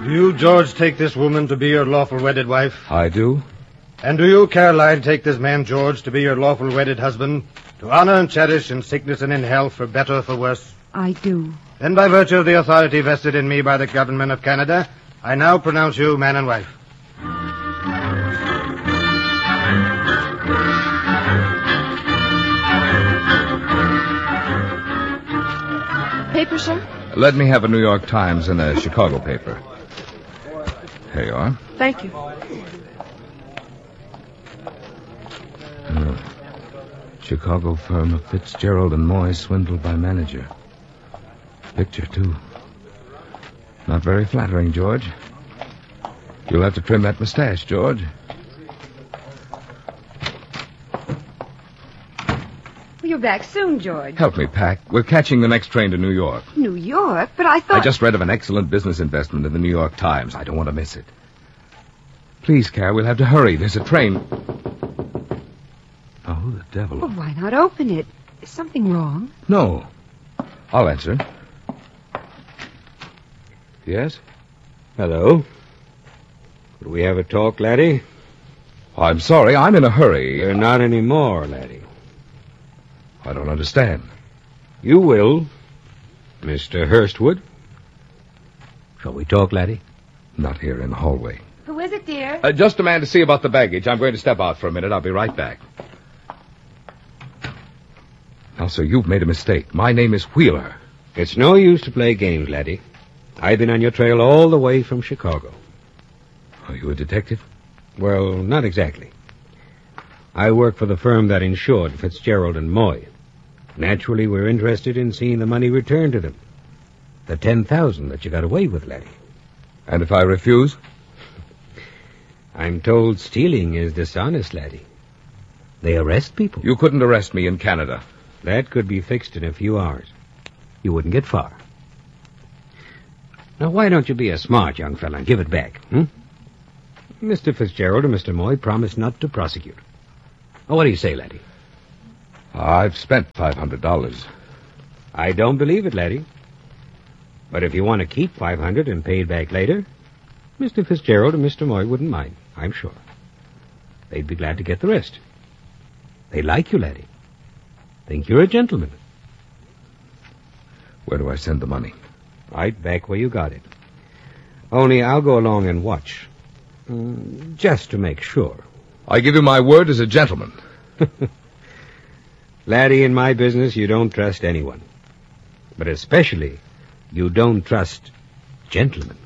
Do you, George, take this woman to be your lawful wedded wife? I do. And do you, Caroline, take this man, George, to be your lawful wedded husband, to honor and cherish in sickness and in health, for better or for worse? I do. Then by virtue of the authority vested in me by the government of Canada, I now pronounce you man and wife. Paper, sir? Let me have a New York Times and a Chicago paper. Here you are. Thank you. Chicago firm of Fitzgerald and Moy swindled by manager. Picture, too. Not very flattering, George. You'll have to trim that mustache, George. Well, you're back soon, George. Help me pack. We're catching the next train to New York. New York? But I thought... I just read of an excellent business investment in the New York Times. I don't want to miss it. Please, Carol, we'll have to hurry. There's a train. Oh, the devil. Well, why not open it? Is something wrong? No. I'll answer. Yes? Hello. Could we have a talk, laddie? I'm sorry, I'm in a hurry. You're not anymore, laddie. I don't understand. You will, Mr. Hurstwood. Shall we talk, laddie? Not here in the hallway. Who is it, dear? Just a man to see about the baggage. I'm going to step out for a minute. I'll be right back. Now, sir, you've made a mistake. My name is Wheeler. It's no use to play games, laddie. I've been on your trail all the way from Chicago. Are you a detective? Well, not exactly. I work for the firm that insured Fitzgerald and Moy. Naturally, we're interested in seeing the money returned to them. The $10,000 that you got away with, laddie. And if I refuse? I'm told stealing is dishonest, laddie. They arrest people. You couldn't arrest me in Canada. That could be fixed in a few hours. You wouldn't get far. Now, why don't you be a smart young fella and give it back, Mr. Fitzgerald or Mr. Moy promised not to prosecute. Oh, what do you say, laddie? I've spent $500. I don't believe it, laddie. But if you want to keep $500 and pay it back later, Mr. Fitzgerald or Mr. Moy wouldn't mind, I'm sure. They'd be glad to get the rest. They like you, laddie. Think you're a gentleman. Where do I send the money? Right back where you got it. Only I'll go along and watch. Just to make sure. I give you my word as a gentleman. Laddie, in my business, you don't trust anyone. But especially, you don't trust gentlemen.